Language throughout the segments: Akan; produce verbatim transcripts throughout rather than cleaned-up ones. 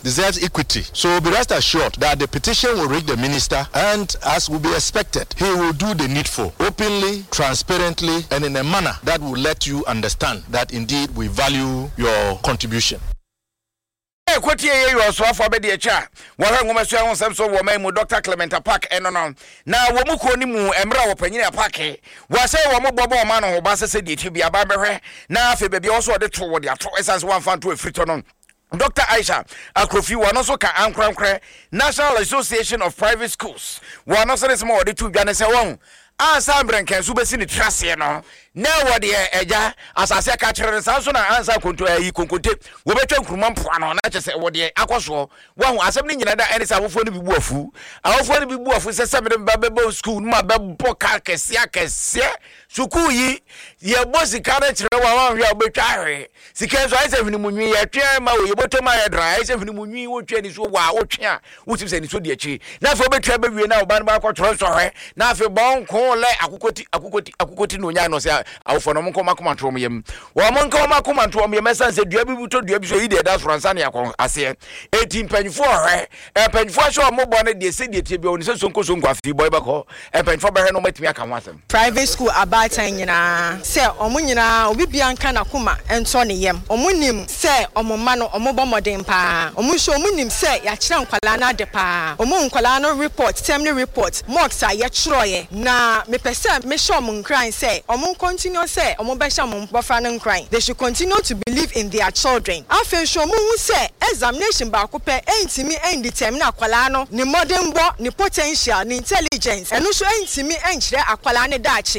deserves equity. So be rest assured that the petition will reach the minister, and as will be expected, he will do the needful, openly, transparently, and in a manner that will let you understand that indeed we value your contribution. Kwati ye yo so afọ be de cha wo hwe ngoma so ahun so wo mai mu Doctor Clement Park eno no na wo mu ko ni mu emra wo panyina park wo se wo mu bobo ma no ho ba se se de ti bia ba behwe na afi be bia wo so de to wo de ato essence one fan to afrito no Doctor Aisha Akrofi wo no so ka ankrankre National Association of Private Schools wo no so de small de to dwane se won ansa mbrenken so besi ni trase no na wo de eja asase ka kire sanso na ansa konto ayi konkonte wo betwa nkruma mpoa no na chese wo de akoso wo hu asem ni nyina da ene sa wofo ni bibu afu awofo ni bibu afu se se me ba bebo school ma bebo ka kese akese suku yi ye bosi ka na kire wa wa hwe obetwa hwe sika so ai se fini munwi ye twa ma wo ye botoma ye dra ai se fini munwi wo twa ni so wa wo twa wo tim se ni so de achi na fo betwa ba wie na wo ba no akotro so hwe na afi bonko le akukoti akukoti akukoti no nya no se awofo no monko makomanto mo yem wo monko makomanto mo yem sanse dua bibuto dua bi so yi de da fransa ne yakon ase eighteen panfo hwe e panfo so mo bo ne de se de tie bi oni se sonko sonko afi boy bako e panfo be hwe no matimi aka ho asem private school abatan nyina se omo nyina obi bia nka na kuma ento ne yem omo nim se omo ma no omo bomodin pa omo so omo nim se ya kire nkwala na de pa omo nkwala no report term report mocks a ye chiroye na me pese me show mo nkran se omo continue say omo be sha mo bofra no nkran they should continue to believe in their children afen show mo hu say examination ba ko pe entimi en determine akwala no ni modern bo ni potential ni intelligence eno so entimi en kire akwala ne daachi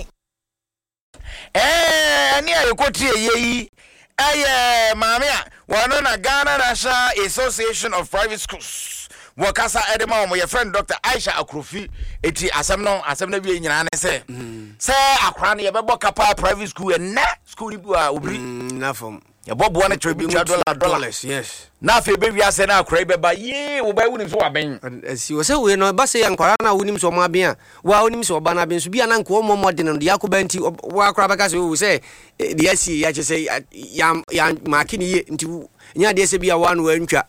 eh ani ayokotie yeyi eh maame a wono na Ghana National Association of Private Schools Wakasa edema omo your friend Doctor Aisha Akrofi eti asem no asem na bi nyina ne se se akra ne ye bebo kapa private school e na school bi a obri na fom ye bobo na trebi dollar dollars yes na fe be wi ase na akra be ba ye wo ba wuni so waben si wo se we no ba se yankara na woni so mo aben a wa woni so ba na ben so bia na nko mo modern no de yakoba nti wa akra ba ka se wo se de asi ya che se ya ya makini ye nti nya de se bia wa no antwa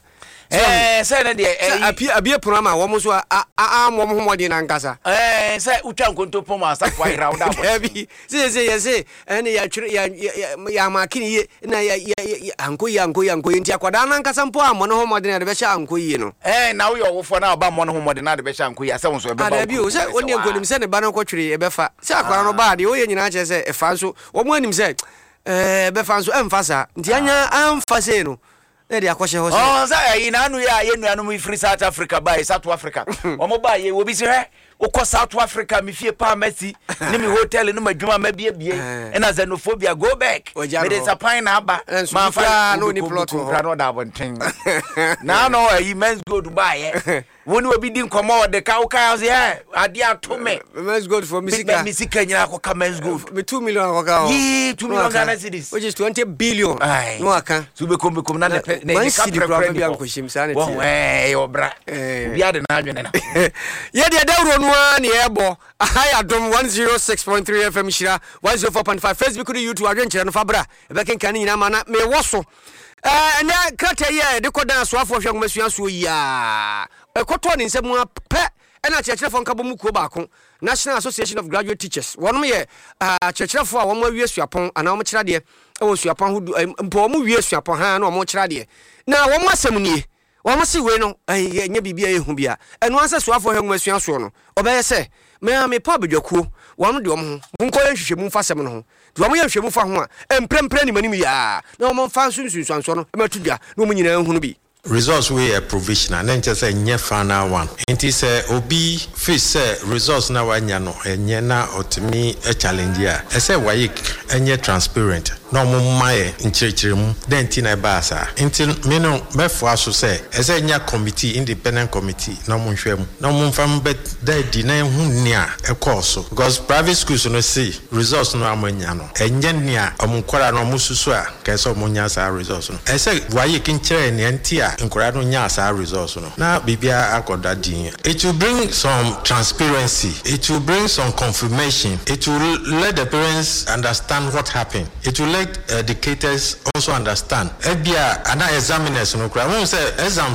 eh say na de abi abi program a wo mo so a a mo mo de na nkasa eh say utwa nkonto pom asa kwa ira uda abi say say yes say ene ya twire ya ya makini ye na ya anko ya anko ya anko nti akwada na nkasa mpo a mo no mo de na de be sha anko yi no eh na wo yo wo fo na ba mo no mo de na de be sha anko yi asa won so e be ba abi o say oni enkonim say ne ba no kwatwire e be fa say akwada no ba de o ye nyina che say e fa so wo mo anim say eh be fa so emfa sa nti anya amfa say no e dia kwahye ho say oh say yi na anu ya ye nuanu mi free South Africa by South Africa omo ba ye wo bi se he ukọ South Africa mi fie pa mesi ni mi hotel ni madwuma ma bie bie na xenophobia go back me dey sapine na aba ma fa no ni plot ho no da bonten na no ayi men's go Dubai woni obi di nkomo de ka uka say ade atome men's go for misika misika nyina akoka men's go me two million akoka ho yi two million Ghana cedis which is twenty billion no aka so be kom be kom na ne ne ka problem bi ankoshim sa ne ti eh obra bia de na adwene na ye de dawro no ani ebo ahaya dom one oh six point three F M shira one oh four point five Facebook ni YouTube adwenkyere no fabra e be kenkan nyina ma na me woso eh na krata ye de kodan so afo hwe ngomasua so ya e koto ni nsem pe e na chechefo nka bomu kuo ba ko National Association of Graduate Teachers wonom ye ah chechefo a wo ma wie suapon ana wo kyera de e wo suapon ho mpo wo wie suapon ha na wo kyera de na wo mo asem nie wo mo si we no nya bibia ehu bia eno anse suafo hwe ngomasua so no obeye se me me pa bedwakuo wo no de wo ho nko ye hwehwemu mfa sem no ho de wo mo ye hwehwemu fa ho a emprempre ni manim ya na wo mo fa sunsunsuanso no e matudwa na wo nyina ehu no bi results we are provisional then just say nye final one enti say obi face say results na wanya no enye na otimi a challenge ya e say wayik enye transparent no mo maye nchirechiremu then ti na ba sa enti me no mefo aso say e say nya committee independent committee no mo hwem no mo fam bet that di na hu nia e course because private schools no see results no amanya no enye nia omunkwara no mususu a ka say omunya sa results no e say wayik nchire ne enti a encourage nya sa results no na bibia akoda din it will bring some transparency, it will bring some confirmation, it will let the parents understand what happened, it will let educators also understand ebia ana examiners no kra won say exam